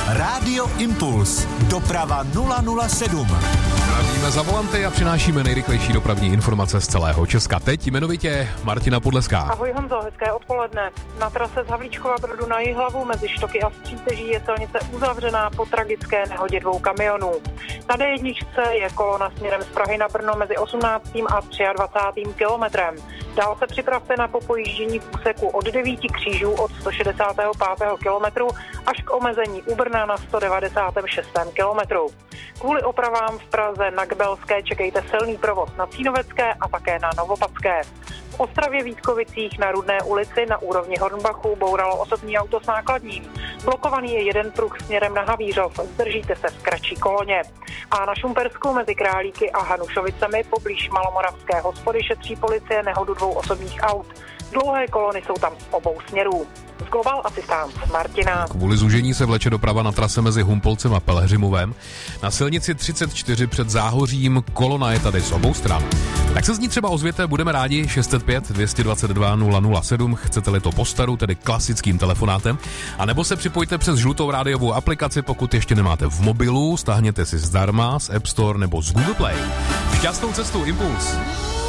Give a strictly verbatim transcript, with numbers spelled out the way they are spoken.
Rádio Impuls. Doprava nula nula sedm. Zdravíme za volanty a přinášíme nejrychlejší dopravní informace z celého Česka. Teď jmenovitě Martina Podleská. Ahoj Honzo, hezké odpoledne. Na trase z Havlíčkova Brodu na Jihlavu mezi Štoky a Stříteží je silnice uzavřená po tragické nehodě dvou kamionů. Na D jedna je kolona směrem z Prahy na Brno mezi osmnáctým a dvacátým třetím kilometrem. Dál se připravte na popojíždění v úseku od devíti křížů od sto šedesátého pátého kilometru až k omezení u Brna na sto devadesátém šestém kilometru. Kvůli opravám v Praze na Kbelské čekejte silný provoz na Cínovecké a také na Novopadské. V Ostravě Vítkovicích na Rudné ulici na úrovni Hornbachu bouralo osobní auto s nákladním. Blokovaný je jeden pruh směrem na Havířov, zdržíte se v kratší koloně. A na Šumpersku mezi Králíky a Hanušovicemi poblíž Malomoravské hospody šetří policie nehodu dvou osobních aut. Dlouhé kolony jsou tam z obou směrů. Z Global Assistance Martina. Kvůli zúžení se vleče doprava na trase mezi Humpolcem a Pelhřimovem. Na silnici třicet čtyři před Záhořím kolona je tady z obou stran. Tak se z ní třeba ozvěte, budeme rádi. Šest set pět dvě stě dvacet dva nula nula sedm, chcete-li to po staru, tedy klasickým telefonátem. A nebo se připojte přes žlutou rádiovou aplikaci, pokud ještě nemáte v mobilu, stáhněte si zdarma z App Store nebo z Google Play. Šťastnou cestu, Impuls.